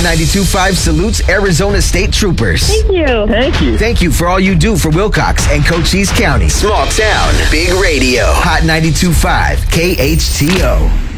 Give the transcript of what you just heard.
Hot 92.5 salutes Arizona State Troopers. Thank you. Thank you. Thank you for all you do for Wilcox and Cochise County. Small town, big radio. Hot 92.5 KHTO.